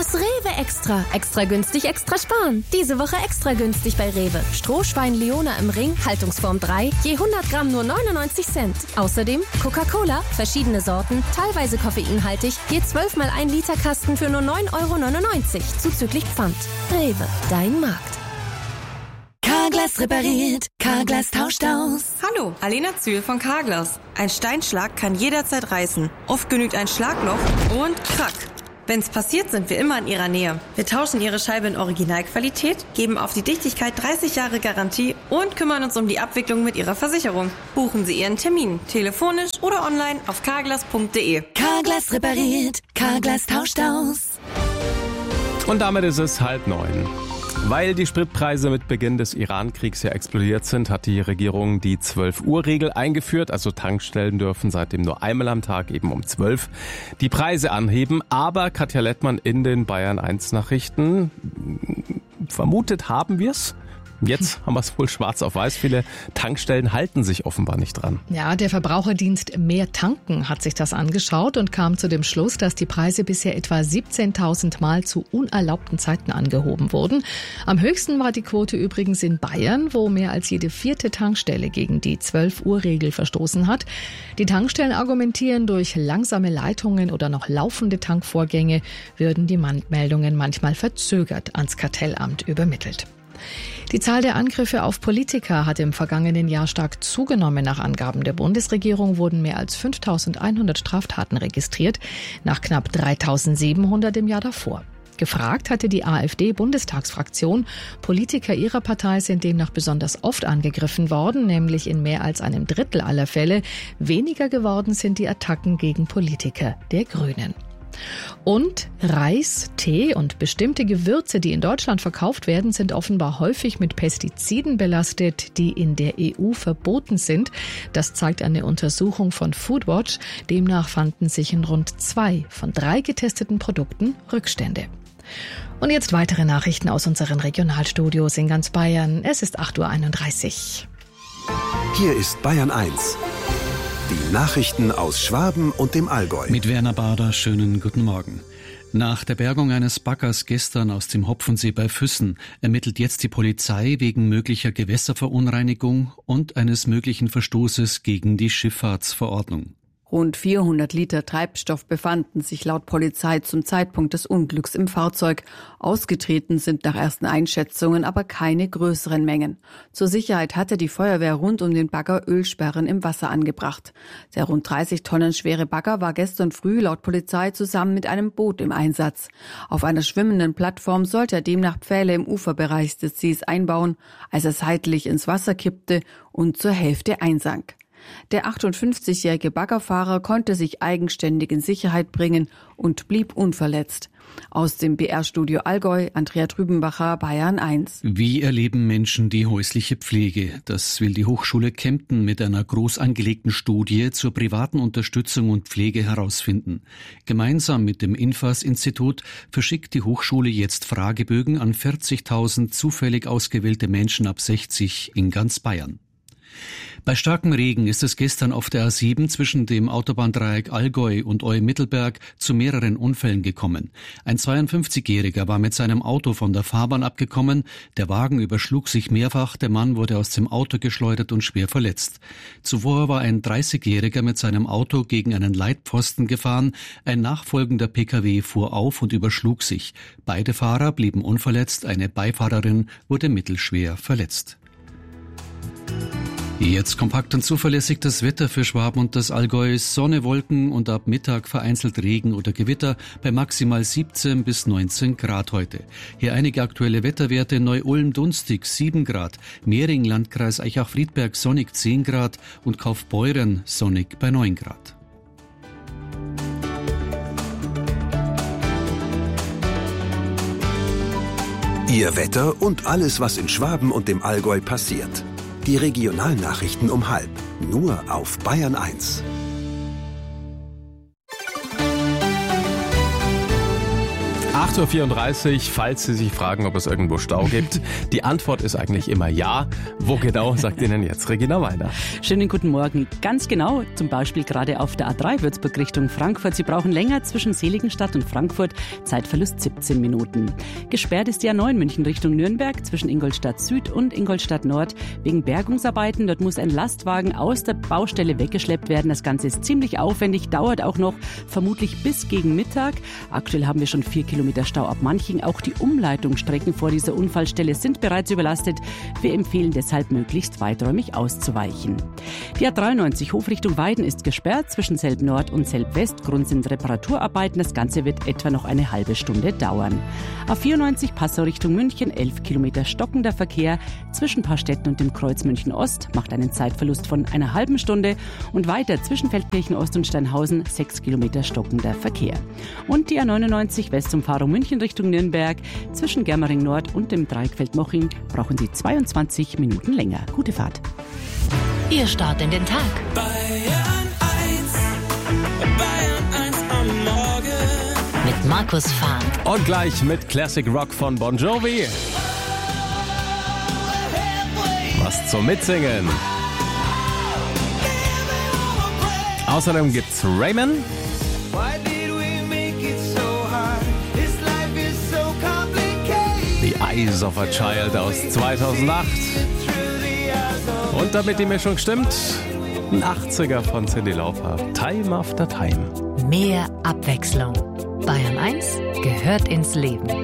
Das Rewe Extra. Extra günstig, extra sparen. Diese Woche extra günstig bei Rewe. Strohschwein Leona im Ring, Haltungsform 3, je 100 Gramm nur 99 Cent. Außerdem Coca-Cola, verschiedene Sorten, teilweise koffeinhaltig, je 12 mal 1 Liter Kasten für nur 9,99 €, zuzüglich Pfand. Rewe, dein Markt. Carglass repariert, Carglass tauscht aus. Hallo, Alena Zühl von Carglass. Ein Steinschlag kann jederzeit reißen. Oft genügt ein Schlagloch und krack. Wenn's passiert, sind wir immer in Ihrer Nähe. Wir tauschen Ihre Scheibe in Originalqualität, geben auf die Dichtigkeit 30 Jahre Garantie und kümmern uns um die Abwicklung mit Ihrer Versicherung. Buchen Sie Ihren Termin, telefonisch oder online auf carglass.de. Carglass repariert, Carglass tauscht aus. Und damit ist es 8:30. Weil die Spritpreise mit Beginn des Iran-Kriegs ja explodiert sind, hat die Regierung die 12-Uhr-Regel eingeführt. Also Tankstellen dürfen seitdem nur einmal am Tag, eben um 12, die Preise anheben. Aber Katja Lettmann in den Bayern 1 Nachrichten, vermutet haben wir's. Jetzt haben wir es wohl schwarz auf weiß. Viele Tankstellen halten sich offenbar nicht dran. Ja, der Verbraucherdienst Mehr Tanken hat sich das angeschaut und kam zu dem Schluss, dass die Preise bisher etwa 17.000 Mal zu unerlaubten Zeiten angehoben wurden. Am höchsten war die Quote übrigens in Bayern, wo mehr als jede 4. Tankstelle gegen die 12-Uhr-Regel verstoßen hat. Die Tankstellen argumentieren, durch langsame Leitungen oder noch laufende Tankvorgänge würden die Meldungen manchmal verzögert ans Kartellamt übermittelt. Die Zahl der Angriffe auf Politiker hat im vergangenen Jahr stark zugenommen. Nach Angaben der Bundesregierung wurden mehr als 5.100 Straftaten registriert, nach knapp 3.700 im Jahr davor. Gefragt hatte die AfD-Bundestagsfraktion. Politiker ihrer Partei sind demnach besonders oft angegriffen worden, nämlich in mehr als einem Drittel aller Fälle. Weniger geworden sind die Attacken gegen Politiker der Grünen. Und Reis, Tee und bestimmte Gewürze, die in Deutschland verkauft werden, sind offenbar häufig mit Pestiziden belastet, die in der EU verboten sind. Das zeigt eine Untersuchung von Foodwatch. Demnach fanden sich in rund 2 von 3 getesteten Produkten Rückstände. Und jetzt weitere Nachrichten aus unseren Regionalstudios in ganz Bayern. Es ist 8:31 Uhr. Hier ist Bayern 1. Die Nachrichten aus Schwaben und dem Allgäu. Mit Werner Bader, schönen guten Morgen. Nach der Bergung eines Baggers gestern aus dem Hopfensee bei Füssen ermittelt jetzt die Polizei wegen möglicher Gewässerverunreinigung und eines möglichen Verstoßes gegen die Schifffahrtsverordnung. Rund 400 Liter Treibstoff befanden sich laut Polizei zum Zeitpunkt des Unglücks im Fahrzeug. Ausgetreten sind nach ersten Einschätzungen aber keine größeren Mengen. Zur Sicherheit hatte die Feuerwehr rund um den Bagger Ölsperren im Wasser angebracht. Der rund 30 Tonnen schwere Bagger war gestern früh laut Polizei zusammen mit einem Boot im Einsatz. Auf einer schwimmenden Plattform sollte er demnach Pfähle im Uferbereich des Sees einbauen, als er seitlich ins Wasser kippte und zur Hälfte einsank. Der 58-jährige Baggerfahrer konnte sich eigenständig in Sicherheit bringen und blieb unverletzt. Aus dem BR-Studio Allgäu, Andrea Trübenbacher, Bayern 1. Wie erleben Menschen die häusliche Pflege? Das will die Hochschule Kempten mit einer groß angelegten Studie zur privaten Unterstützung und Pflege herausfinden. Gemeinsam mit dem INFAS-Institut verschickt die Hochschule jetzt Fragebögen an 40.000 zufällig ausgewählte Menschen ab 60 in ganz Bayern. Bei starkem Regen ist es gestern auf der A7 zwischen dem Autobahndreieck Allgäu und Eu-Mittelberg zu mehreren Unfällen gekommen. Ein 52-Jähriger war mit seinem Auto von der Fahrbahn abgekommen. Der Wagen überschlug sich mehrfach. Der Mann wurde aus dem Auto geschleudert und schwer verletzt. Zuvor war ein 30-Jähriger mit seinem Auto gegen einen Leitpfosten gefahren. Ein nachfolgender Pkw fuhr auf und überschlug sich. Beide Fahrer blieben unverletzt. Eine Beifahrerin wurde mittelschwer verletzt. Jetzt kompakt und zuverlässig das Wetter für Schwaben und das Allgäu. Sonne, Wolken und ab Mittag vereinzelt Regen oder Gewitter bei maximal 17 bis 19 Grad heute. Hier einige aktuelle Wetterwerte. Neu-Ulm-Dunstig 7 Grad, Mehring, Landkreis Aichach-Friedberg sonnig 10 Grad und Kaufbeuren sonnig bei 9 Grad. Ihr Wetter und alles, was in Schwaben und dem Allgäu passiert. Die Regionalnachrichten um 12:30, nur auf Bayern 1. 8.34 Uhr, falls Sie sich fragen, ob es irgendwo Stau gibt. Die Antwort ist eigentlich immer ja. Wo genau, sagt Ihnen jetzt Regina Weiner. Schönen guten Morgen. Ganz genau, zum Beispiel gerade auf der A3 Würzburg Richtung Frankfurt. Sie brauchen länger zwischen Seligenstadt und Frankfurt. Zeitverlust 17 Minuten. Gesperrt ist die A9 München Richtung Nürnberg zwischen Ingolstadt Süd und Ingolstadt Nord wegen Bergungsarbeiten. Dort muss ein Lastwagen aus der Baustelle weggeschleppt werden. Das Ganze ist ziemlich aufwendig, dauert auch noch vermutlich bis gegen Mittag. Aktuell haben wir schon 4 Kilometer Stau ab Manching. Auch die Umleitungsstrecken vor dieser Unfallstelle sind bereits überlastet. Wir empfehlen deshalb, möglichst weiträumig auszuweichen. Die A93 Hofrichtung Weiden ist gesperrt zwischen Selb Nord und Selb West. Grund sind Reparaturarbeiten. Das Ganze wird etwa noch eine halbe Stunde dauern. A94 Passau Richtung München, 11 Kilometer stockender Verkehr zwischen Paarstetten und dem Kreuz München Ost, macht einen Zeitverlust von einer halben Stunde. Und weiter zwischen Feldkirchen Ost und Steinhausen, 6 Kilometer stockender Verkehr. Und die A99 Westumfahrung München Richtung Nürnberg, zwischen Germering Nord und dem Dreieckfeld-Moching brauchen Sie 22 Minuten länger. Gute Fahrt. Ihr Start in den Tag. Bayern 1 am Morgen. Mit Markus Fahn. Und gleich mit Classic Rock von Bon Jovi. Was zum Mitsingen. Außerdem gibt's Rayman. The Eyes of a Child aus 2008. Und damit die Mischung stimmt, ein 80er von Cyndi Lauper. Time After Time. Mehr Abwechslung. Bayern 1 gehört ins Leben.